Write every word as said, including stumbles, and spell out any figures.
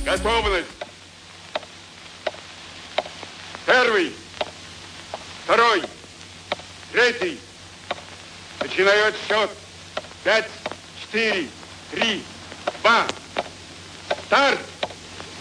Готовность. Первый, второй, третий. Начинаю отсчет. Пять, четыре, три, два. Старт!